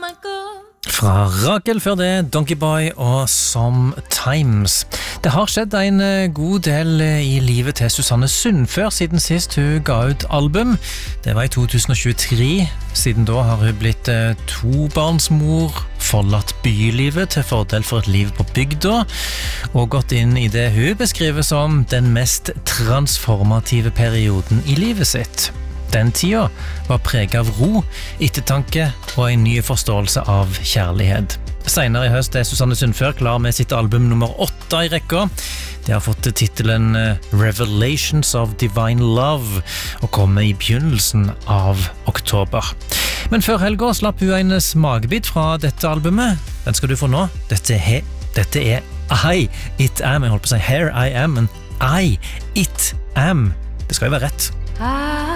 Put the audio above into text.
Fra Rakel før det, Donkey Boy og Sometimes. Det har skjedd en god del i livet til Susanne Sundfør siden sist hun ga ut album. Det var i 2023. Siden da har hun blitt tobarnsmor, forlatt bylivet til fordel for et liv på bygda, og gått inn i det hun beskriver som den mest transformative perioden i livet sitt. Den tida var preget av ro, ettertanke og en ny forståelse av kjærlighet. Senere i høst er Susanne Sundfør klar med sitt album nummer 8 i rekka. Det har fått titelen Revelations of Divine Love og kommer i begynnelsen av oktober. Men før helga slapp hun en smakebit fra dette albumet. Den skal du få nå. Dette er I It Am. Jeg holdt på å si Here I Am, men I It Am. Det skal jo være rett.